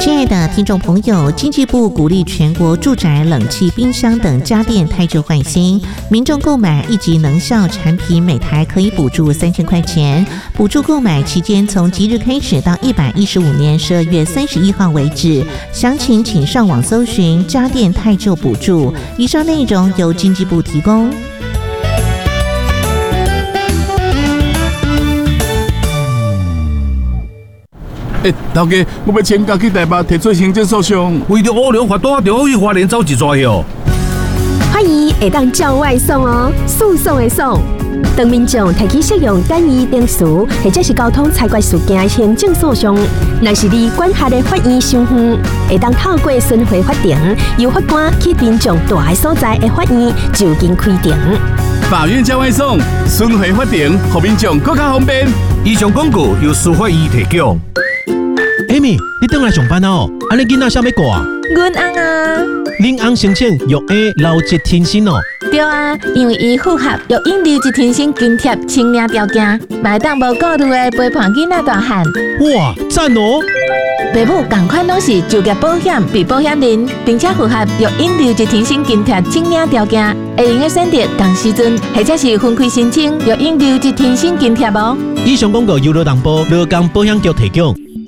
亲爱的听众朋友，经济部鼓励全国住宅冷气、冰箱等家电汰旧换新，民众购买1级能效产品，每台可以补助3000块钱。补助购买期间从即日开始到115年12月31号为止。详情请上网搜寻家电汰旧补助。以上内容由经济部提供。 头家，我要请假去台北提出行政诉讼， 为着乌龙法大就去花莲走一抓哟。 法院会当照外送哦，诉讼的讼。当民众提起适用简易定词或者是交通裁决事件的行政诉讼，若是你管辖的法院伤远，会当透过巡回法庭，由法官去民众住的所在的法院就近开庭。 法院照外送，巡回法庭，让民众更加方便。 以上广告由司法院提供。 Amy， 你回来上班哦？安尼囡仔啥要过啊？ 阮翁啊， 恁翁申请育婴留职停薪哦。 对啊，因为伊符合育婴留职停薪津贴清领条件，买当无顾虑的陪伴囡仔大汉。 哇，赞哦！ 父母同款拢是就业保险被保险人，并且符合育婴留职停薪津贴清领条件，会用个选择同时阵，或者是分开申请育婴留职停薪津贴无。 以上广告由劳动部劳工保险局提供。